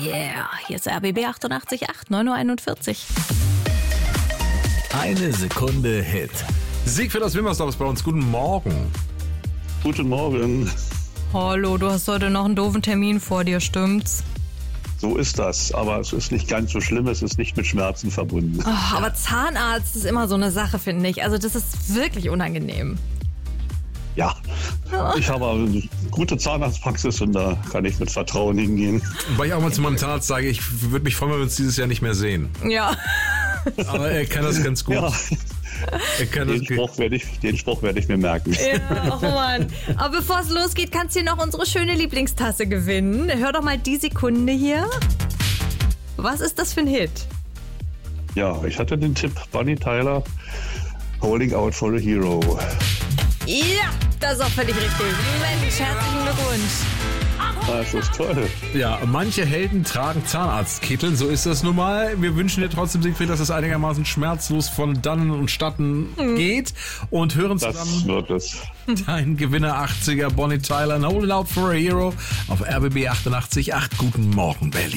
Yeah, hier ist RBB 88.8, 9.41 Uhr. Eine Sekunde Hit. Siegfried aus Wimmersdorf ist bei uns. Guten Morgen. Guten Morgen. Hallo, du hast heute noch einen doofen Termin vor dir, stimmt's? So ist das, aber es ist nicht ganz so schlimm, es ist nicht mit Schmerzen verbunden. Oh, aber Zahnarzt ist immer so eine Sache, finde ich. Also das ist wirklich unangenehm. Ja, ich habe eine gute Zahnarztpraxis und da kann ich mit Vertrauen hingehen. Weil ich auch mal zu meinem Zahnarzt sage, ich würde mich freuen, wenn wir uns dieses Jahr nicht mehr sehen. Ja. Aber er kann das ganz gut. Ja, Er kann den Spruch werde ich mir merken. Ja, oh Mann. Aber bevor es losgeht, kannst du hier noch unsere schöne Lieblingstasse gewinnen. Hör doch mal die Sekunde hier. Was ist das für ein Hit? Ja, ich hatte den Tipp, Bonnie Tyler, Holding Out for a Hero. Ja, das ist auch völlig richtig. Mensch, herzlichen Glückwunsch. Das ist toll. Ja, manche Helden tragen Zahnarztkittel, so ist das nun mal. Wir wünschen dir trotzdem, Siegfried, dass es einigermaßen schmerzlos von dannen und statten geht. Und hören Das zusammen wird es. dein Gewinner 80er Bonnie Tyler, Holding Out for a Hero auf RBB 88.8. Guten Morgen, Berlin.